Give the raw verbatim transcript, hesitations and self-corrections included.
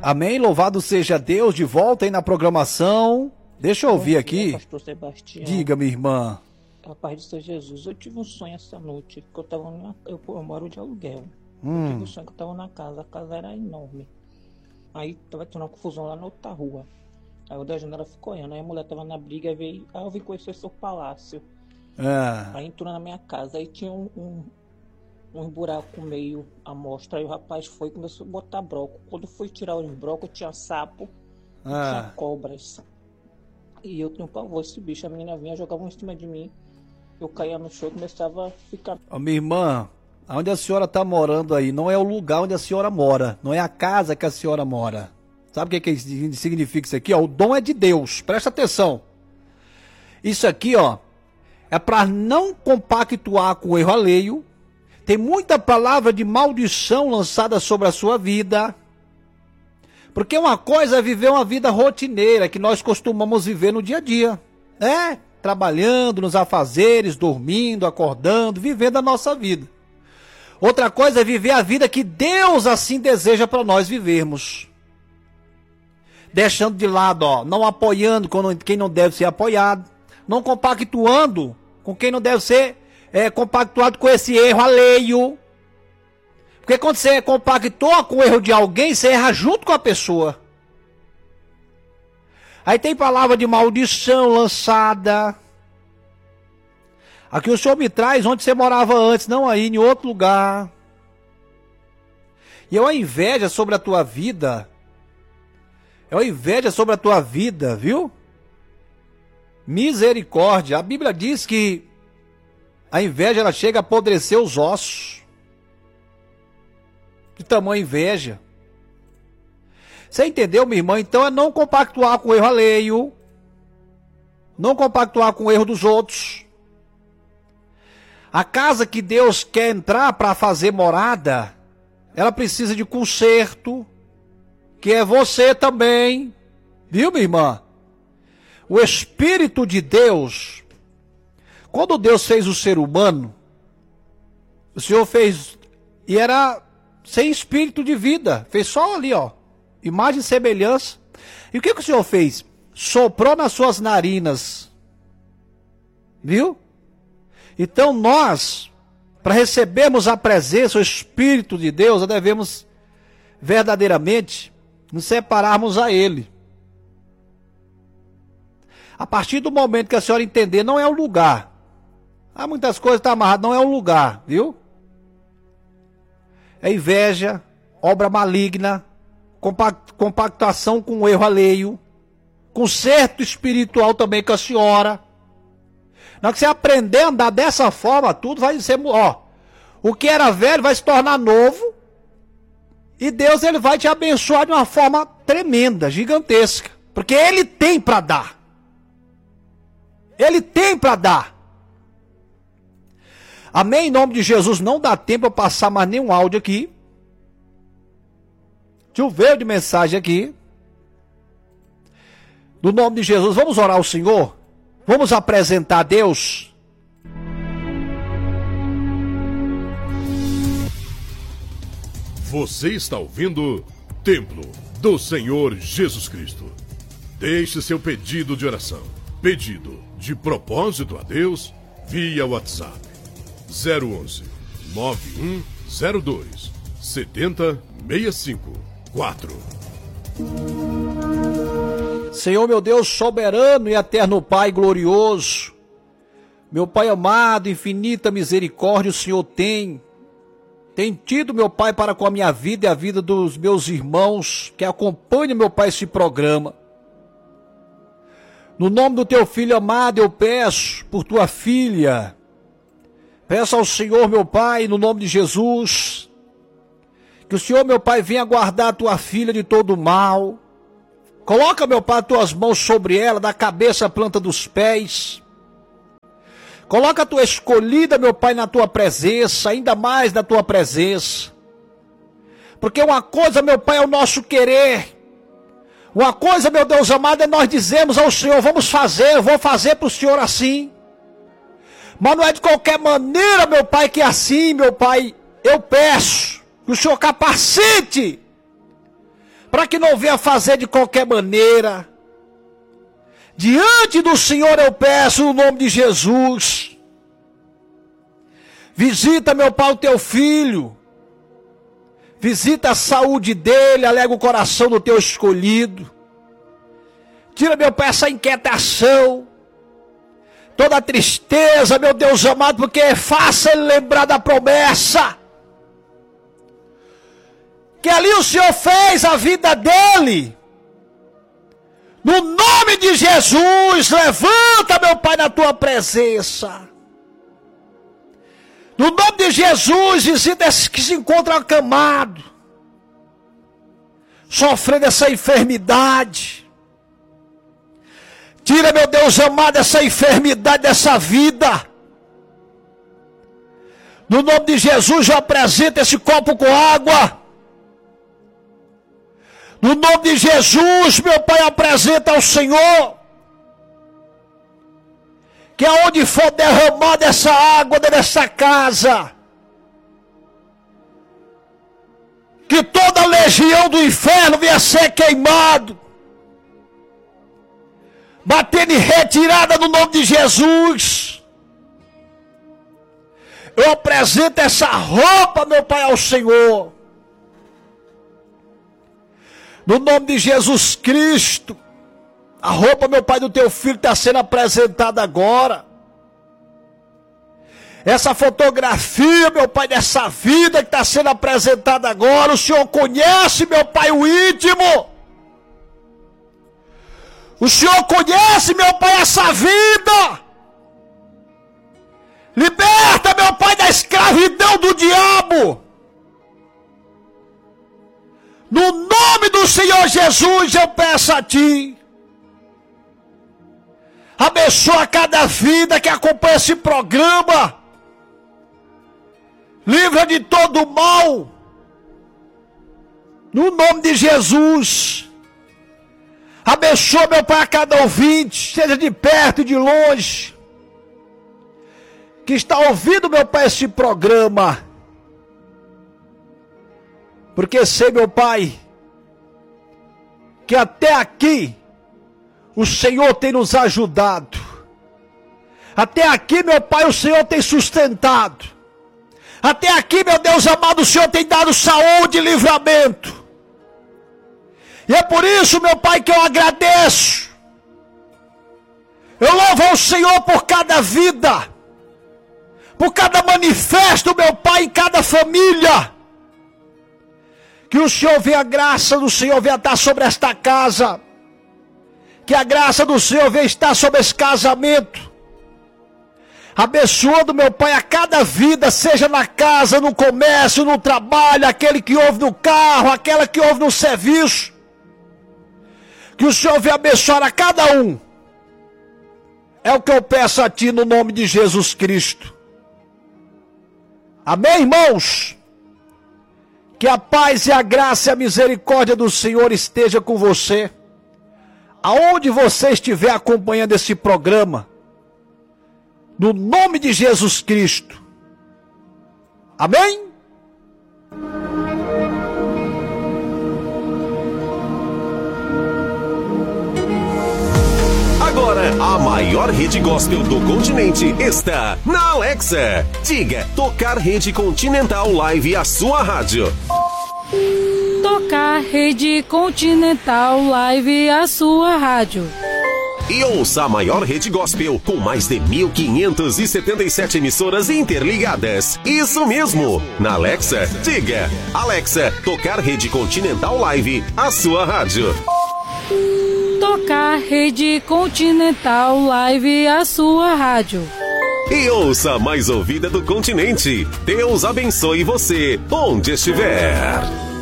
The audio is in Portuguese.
Amém, louvado seja Deus, de volta aí na programação. Deixa eu ouvir aqui. Pastor Sebastião. Diga, minha irmã. A paz de Senhor Jesus. Eu tive um sonho essa noite, que eu tava na, eu, eu moro de aluguel. Hum. Eu tive um sonho que eu tava na casa, a casa era enorme. Aí tava tendo uma confusão lá na outra rua. Aí eu da janela ficou olhando, aí a mulher tava na briga e veio, ah, eu vim conhecer seu palácio. É. Aí entrou na minha casa, aí tinha um, um, um buraco meio amostra, aí o rapaz foi e começou a botar broco. Quando fui tirar os brocos, tinha sapo, É. tinha cobras. E eu tinha um pavor, esse bicho, a menina vinha, jogava um em cima de mim. Eu caía no chão e começava a ficar... Ô, minha irmã, onde a senhora está morando aí, não é o lugar onde a senhora mora, não é a casa que a senhora mora. Sabe o que, que significa isso aqui? Ó, o dom é de Deus, presta atenção. Isso aqui, ó, é para não compactuar com o erro alheio. Tem muita palavra de maldição lançada sobre a sua vida. Porque uma coisa é viver uma vida rotineira, que nós costumamos viver no dia a dia. É, trabalhando nos afazeres, dormindo, acordando, vivendo a nossa vida. Outra coisa é viver a vida que Deus assim deseja para nós vivermos. Deixando de lado, ó, não apoiando quem não deve ser apoiado, não compactuando com quem não deve ser é, compactuado com esse erro alheio. Porque quando você compactua com o erro de alguém, você erra junto com a pessoa. Aí tem palavra de maldição lançada. Aqui o Senhor me traz onde você morava antes, não aí, em outro lugar. E é uma inveja sobre a tua vida. É uma inveja sobre a tua vida, viu? Misericórdia. A Bíblia diz que a inveja ela chega a apodrecer os ossos. De tamanha inveja. Você entendeu, minha irmã? Então é não compactuar com o erro alheio. Não compactuar com o erro dos outros. A casa que Deus quer entrar para fazer morada, ela precisa de conserto, que é você também. Viu, minha irmã? O Espírito de Deus, quando Deus fez o ser humano, o Senhor fez, e era sem espírito de vida, fez só ali, ó, imagem e semelhança. E o que, que o Senhor fez? Soprou nas suas narinas, viu? Então nós, para recebermos a presença, o Espírito de Deus, nós devemos verdadeiramente nos separarmos a Ele. A partir do momento que a senhora entender, não é o lugar. Há muitas coisas que estão amarradas, não é o lugar, viu? É inveja, obra maligna, compact, compactação com o erro alheio, conserto espiritual também com a senhora. Na hora que você aprender a andar dessa forma, tudo vai ser, ó, o que era velho vai se tornar novo, e Deus ele vai te abençoar de uma forma tremenda, gigantesca, porque Ele tem para dar. Ele tem para dar. Amém? Em nome de Jesus, não dá tempo para passar mais nenhum áudio aqui. Choveu de mensagem aqui. No nome de Jesus, vamos orar ao Senhor? Vamos apresentar a Deus? Você está ouvindo Templo do Senhor Jesus Cristo. Deixe seu pedido de oração. Pedido de propósito a Deus via WhatsApp zero onze, nove um zero dois, sete zero seis cinco quatro. Senhor meu Deus, soberano e eterno Pai glorioso, meu Pai amado, infinita misericórdia o Senhor tem, tem tido, meu Pai, para com a minha vida e a vida dos meus irmãos que acompanham, meu Pai, esse programa. No nome do teu filho amado, eu peço por tua filha. Peço ao Senhor, meu Pai, no nome de Jesus, que o Senhor, meu Pai, venha guardar a tua filha de todo mal. Coloca, meu Pai, as tuas mãos sobre ela, da cabeça à planta dos pés. Coloca a tua escolhida, meu Pai, na tua presença, ainda mais na tua presença. Porque uma coisa, meu Pai, é o nosso querer. Uma coisa, meu Deus amado, é nós dizemos ao Senhor, vamos fazer, eu vou fazer para o Senhor assim. Mas não é de qualquer maneira, meu Pai, que assim, meu Pai, eu peço que o Senhor capacite para que não venha fazer de qualquer maneira. Diante do Senhor eu peço no nome de Jesus. Visita, meu Pai, o teu filho. Visita a saúde dele, alega o coração do teu escolhido. Tira, meu Pai, essa inquietação, toda a tristeza, meu Deus amado, porque faça ele lembrar da promessa. Que ali o Senhor fez a vida dele. No nome de Jesus, levanta, meu Pai, na tua presença. No nome de Jesus, visita esses que se encontram acamados, sofrendo essa enfermidade. Tira, meu Deus amado, essa enfermidade dessa vida. No nome de Jesus, eu apresento esse copo com água. No nome de Jesus, meu Pai, apresenta ao Senhor. Que aonde for derramada essa água dessa casa, que toda a legião do inferno venha ser queimado, batendo em retirada no nome de Jesus. Eu apresento essa roupa, meu Pai, ao Senhor. No nome de Jesus Cristo. A roupa, meu Pai, do teu filho está sendo apresentada agora. Essa fotografia, meu Pai, dessa vida que está sendo apresentada agora. O Senhor conhece, meu Pai, o íntimo. O Senhor conhece, meu Pai, essa vida. Liberta, meu Pai, da escravidão do diabo. No nome do Senhor Jesus eu peço a Ti. Abençoa cada vida que acompanha esse programa. Livra de todo o mal. No nome de Jesus. Abençoa, meu Pai, a cada ouvinte, seja de perto e de longe, que está ouvindo, meu Pai, esse programa. Porque sei, meu Pai, que até aqui o Senhor tem nos ajudado. Até aqui, meu Pai, o Senhor tem sustentado. Até aqui, meu Deus amado, o Senhor tem dado saúde e livramento. E é por isso, meu Pai, que eu agradeço. Eu louvo ao Senhor por cada vida, por cada manifesto, meu Pai, em cada família. Que o Senhor venha, a graça do Senhor venha estar sobre esta casa. Que a graça do Senhor venha estar sobre esse casamento. Abençoando, meu Pai, a cada vida, seja na casa, no comércio, no trabalho, aquele que ouve no carro, aquela que ouve no serviço. Que o Senhor venha abençoar a cada um. É o que eu peço a Ti no nome de Jesus Cristo. Amém, irmãos? Que a paz e a graça e a misericórdia do Senhor esteja com você. Aonde você estiver acompanhando esse programa. No nome de Jesus Cristo. Amém? Agora, a maior rede gospel do continente está na Alexa. Diga, tocar Rede Continental Live, a sua rádio. Tocar Rede Continental Live, a sua rádio. E ouça a maior rede gospel com mais de mil quinhentas e setenta e sete emissoras interligadas. Isso mesmo! Na Alexa, diga, Alexa, tocar Rede Continental Live, a sua rádio. Tocar Rede Continental Live, a sua rádio. E ouça a mais ouvida do continente. Deus abençoe você, onde estiver.